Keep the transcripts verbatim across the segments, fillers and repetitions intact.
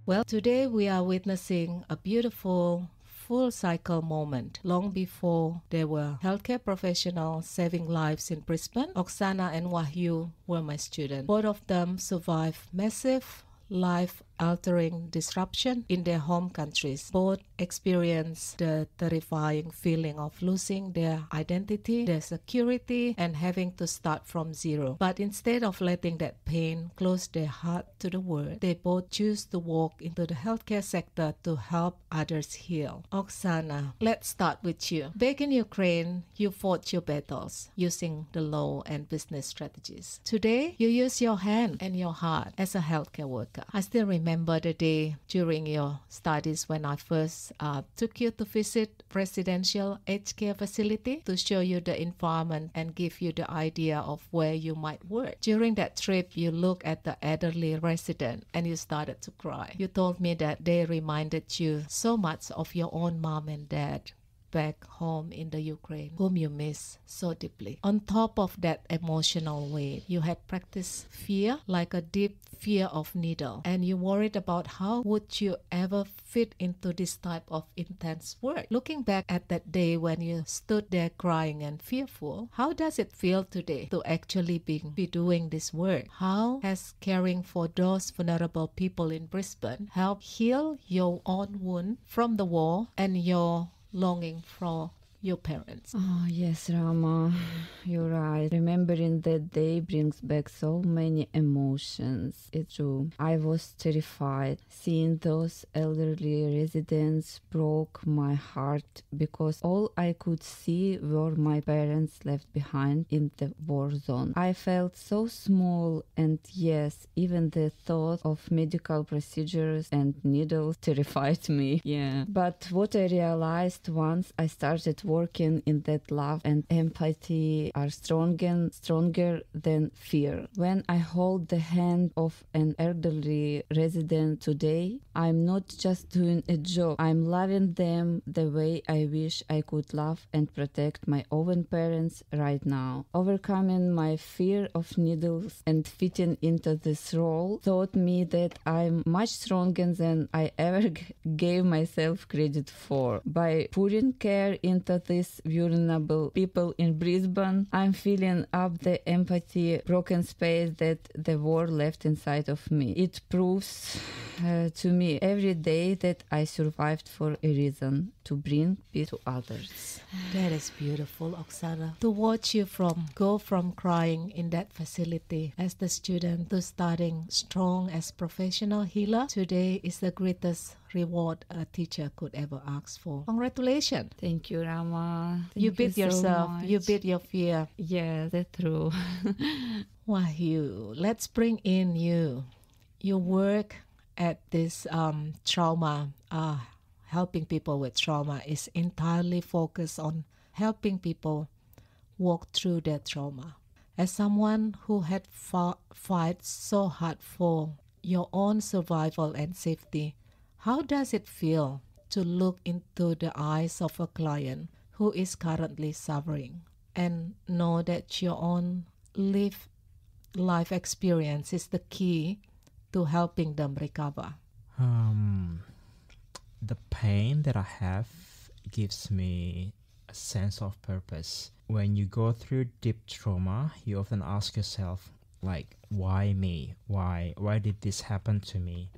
Well, today we are witnessing a beautiful full cycle moment. Long before there were healthcare professionals saving lives in Brisbane, Oksana and Wahyu were my students. Both of them survived massive life-altering disruption in their home countries. Both experienced the terrifying feeling of losing their identity, their security, and having to start from zero. But instead of letting that pain close their heart to the world, they both choose to walk into the healthcare sector to help others heal. Oksana, let's start with you. Back in Ukraine, you fought your battles using the law and business strategies. Today, you use your hand and your heart as a healthcare worker. I still remember the day during your studies when I first uh, took you to visit residential aged care facility to show you the environment and give you the idea of where you might work. During that trip, you looked at the elderly resident and you started to cry. You told me that they reminded you so much of your own mom and dad back home in the Ukraine, whom you miss so deeply. On top of that emotional weight, you had practiced fear, like a deep fear of needle, and you worried about how would you ever fit into this type of intense work. Looking back at that day when you stood there crying and fearful, how does it feel today to actually be, be doing this work? How has caring for those vulnerable people in Brisbane helped heal your own wound from the war and your longing for your parents? Oh, yes, Rama, you're right. Remembering that day brings back so many emotions. It's true. I was terrified. Seeing those elderly residents broke my heart because all I could see were my parents left behind in the war zone. I felt so small, and yes, even the thought of medical procedures and needles terrified me. Yeah. But what I realized once I started working in that love and empathy are stronger, stronger than fear. When I hold the hand of an elderly resident today, I'm not just doing a job. I'm loving them the way I wish I could love and protect my own parents right now. Overcoming my fear of needles and fitting into this role taught me that I'm much stronger than I ever g- gave myself credit for. By putting care into this vulnerable people in Brisbane, I'm filling up the empathy broken space that the war left inside of me. It proves uh, to me every day that I survived for a reason, to bring peace to others. That is beautiful, Oksana. To watch you from go from crying in that facility as the student to starting strong as professional healer today is the greatest reward a teacher could ever ask for. Congratulations. Thank you, Rama. Thank you beat you yourself. So much. You beat your fear. Yes, that's true. Wahyu, let's bring in you. You work at this um, trauma, uh, helping people with trauma is entirely focused on helping people walk through their trauma. As someone who had fought, fight so hard for your own survival and safety, how does it feel to look into the eyes of a client who is currently suffering and know that your own live life experience is the key to helping them recover? Um, the pain that I have gives me a sense of purpose. When you go through deep trauma, you often ask yourself, like, why me? Why? Why did this happen to me?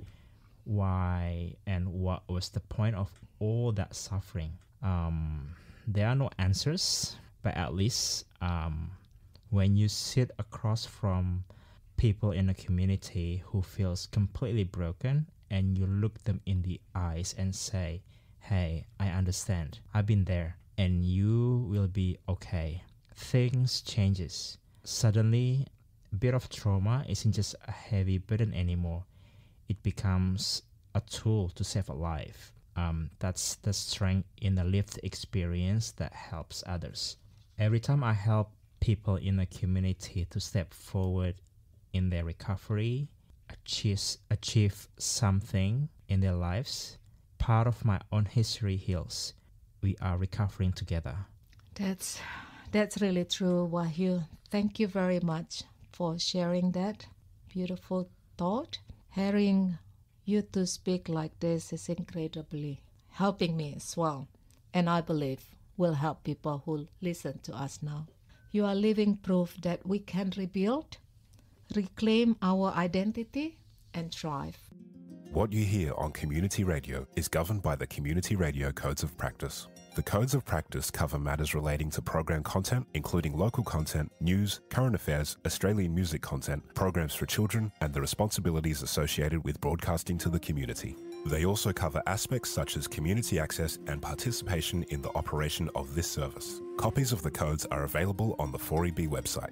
Why and what was the point of all that suffering? Um, there are no answers, but at least um, when you sit across from people in a community who feels completely broken and you look them in the eyes and say, hey, I understand, I've been there, and you will be okay. Things changes. Suddenly, a bit of trauma isn't just a heavy burden anymore. It becomes a tool to save a life. Um, that's the strength in the lived experience that helps others. Every time I help people in a community to step forward in their recovery, achieve, achieve something in their lives, part of my own history heals. We are recovering together. That's that's really true, Wahyu. Thank you very much for sharing that beautiful thought. Hearing You to speak like this is incredibly helping me as well, and I believe will help people who listen to us now. You are living proof that we can rebuild, reclaim our identity, and thrive. What you hear on Community Radio is governed by the Community Radio Codes of Practice. The Codes of Practice cover matters relating to program content, including local content, news, current affairs, Australian music content, programs for children, and the responsibilities associated with broadcasting to the community. They also cover aspects such as community access and participation in the operation of this service. Copies of the codes are available on the four E B website.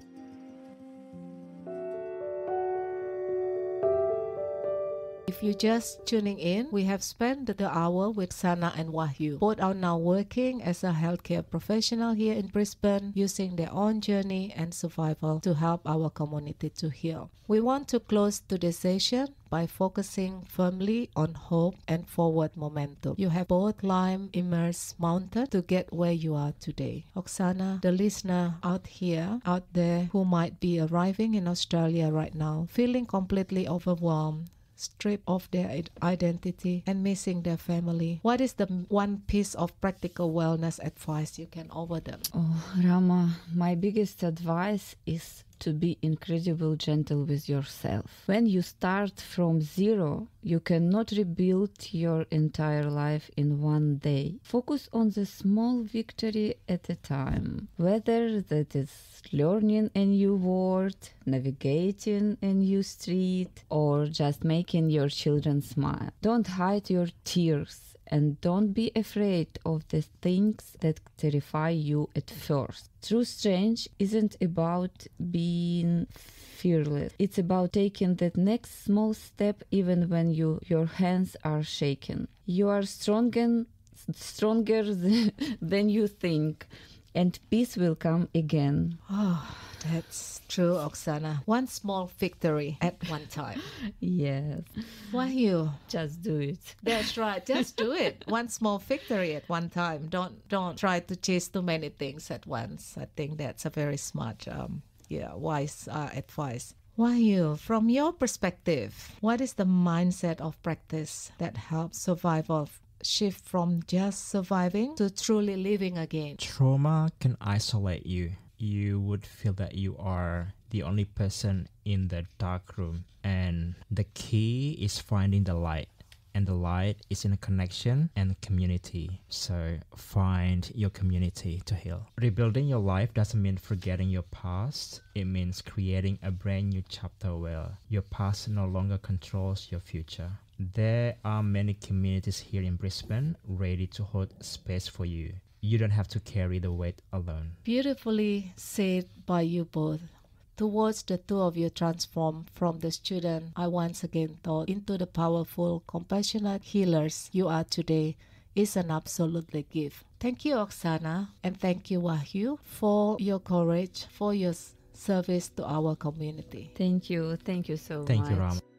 If you're just tuning in, we have spent the hour with Oksana and Wahyu. Both are now working as a healthcare professional here in Brisbane, using their own journey and survival to help our community to heal. We want to close today's session by focusing firmly on hope and forward momentum. You have both climbed immense mountain to get where you are today. Oksana, the listener out here, out there who might be arriving in Australia right now, feeling completely overwhelmed, stripped of their identity and missing their family. What is the one piece of practical wellness advice you can offer them? Oh, Rama, my biggest advice is to be incredibly gentle with yourself. When you start from zero, you cannot rebuild your entire life in one day. Focus on the small victory at a time, whether that is learning a new word, navigating a new street, or just making your children smile. Don't hide your tears and don't be afraid of the things that terrify you at first. True strength isn't about being fearless. It's about taking that next small step even when you your hands are shaking. You are stronger, stronger than you think, and peace will come again. Oh, that's true, Oksana. One small victory at one time. Yes. Wahyu, Just do it. that's right. Just do it. One small victory at one time. Don't don't try to chase too many things at once. I think that's a very smart, um, yeah, wise uh, advice. Wahyu, from your perspective, what is the mindset of practice that helps survival shift from just surviving to truly living again? Trauma can isolate you. You would feel that you are the only person in the dark room. And the key is finding the light. And the light is in a connection and community. So find your community to heal. Rebuilding your life doesn't mean forgetting your past. It means creating a brand new chapter where your past no longer controls your future. There are many communities here in Brisbane ready to hold space for you. You don't have to carry the weight alone. Beautifully said by you both. Towards the two of you transform from the student I once again thought into the powerful, compassionate healers you are today is an absolutely gift. Thank you, Oksana, and thank you, Wahyu, for your courage, for your service to our community. Thank you. Thank you so Thank much. you, Ram.